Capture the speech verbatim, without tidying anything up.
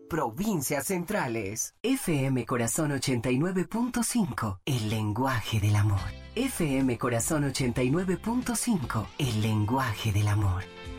provincias centrales. F M Corazón ochenta y nueve punto cinco, el lenguaje del amor. F M Corazón ochenta y nueve punto cinco, el lenguaje del amor.